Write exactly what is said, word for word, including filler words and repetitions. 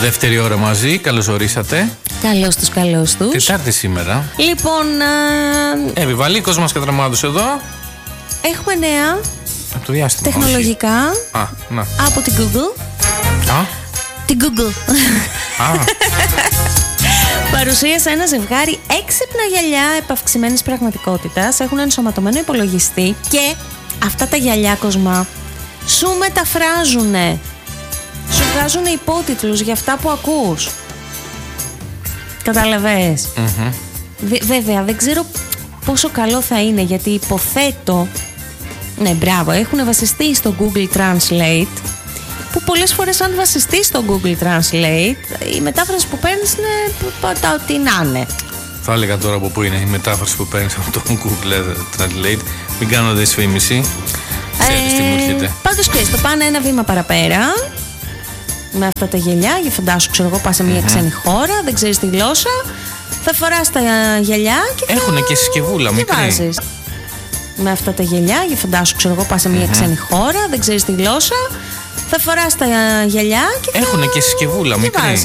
Δεύτερη ώρα μαζί, καλώς ορίσατε. Καλώς τους, καλώς τους. Τετάρτη σήμερα. Λοιπόν, α... Επιβαλίκος μας κατραμάτωσε εδώ. έχουμε νέα Από το διάστημα. τεχνολογικά. Α, να. Από την Google. Α. Την Google. Α. Παρουσίασε ένα ζευγάρι έξυπνα γυαλιά επαυξημένης πραγματικότητας. Έχουν ενσωματωμένο υπολογιστή και αυτά τα γυαλιά, Κοσμά, σου μεταφράζουνε. Σου βγάζουν υπότιτλους για αυτά που ακούς. Καταλαβες. Mm-hmm. Βέβαια, δεν ξέρω πόσο καλό θα είναι, γιατί υποθέτω. Ναι, μπράβο, έχουν βασιστεί στο Google Translate, που πολλές φορές αν βασιστεί στο Google Translate, η μετάφραση που παίρνεις είναι τα ό,τι να είναι. Θα έλεγα τώρα από πού είναι η μετάφραση που παίρνεις από το Google Translate. Μην κάνω δυσφήμιση. Ξέρεις ε, τι μου έρχεται. Πάντως ξέρεις, το πάνε ένα βήμα παραπέρα με αυτά τα γυαλιά. Για φαντάσου, ξέρω εγώ, πας σε μια mm-hmm. ξένη χώρα, δεν ξέρεις τη γλώσσα, θα φοράς τα γυαλιά και θα... Έχουνε και συσκευούλα μικρή. Με αυτά τα γυαλιά, για φαντάσου, ξέρω εγώ, πας σε μια mm-hmm. ξένη χώρα, δεν ξέρεις τη γλώσσα, θα φοράς τα γυαλιά και θα... Έχουνε και συσκευούλα μικρή.